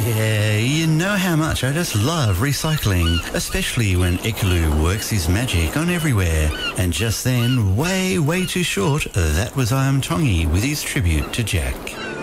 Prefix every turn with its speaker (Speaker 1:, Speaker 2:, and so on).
Speaker 1: Yeah, you know how much I just love recycling, especially when Ikalu works his magic on everywhere. And just then, way too short, that was I Am Tongi with his tribute to Jack.